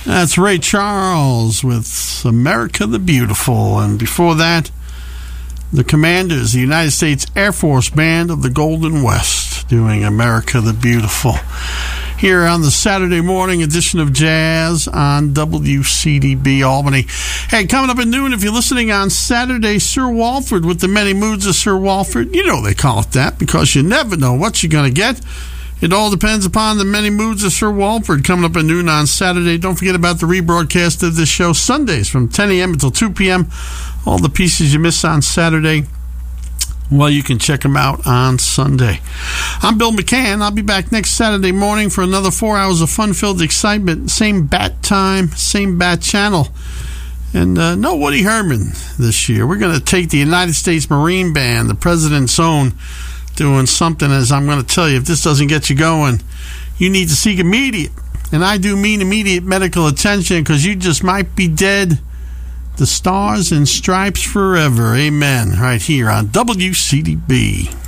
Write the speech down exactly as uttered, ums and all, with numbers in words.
That's Ray Charles with America the Beautiful. And before that, the Commanders, the United States Air Force Band of the Golden West, doing America the Beautiful. Here on the Saturday morning edition of Jazz on W C D B Albany. Hey, coming up at noon, if you're listening on Saturday, Sir Walford with the Many Moods of Sir Walford. You know they call it that because you never know what you're going to get. It all depends upon the Many Moods of Sir Walford coming up at noon on Saturday. Don't forget about the rebroadcast of this show Sundays from ten a.m. until two p.m. All the pieces you miss on Saturday, well, you can check them out on Sunday. I'm Bill McCann. I'll be back next Saturday morning for another four hours of fun-filled excitement. Same bat time, same bat channel. And uh, no Woody Herman this year. We're going to take the United States Marine Band, the President's Own, doing something, as I'm going to tell you, if this doesn't get you going, you need to seek immediate, and I do mean immediate medical attention, because you just might be dead. The Stars and Stripes Forever. Amen. Right here on W C D B.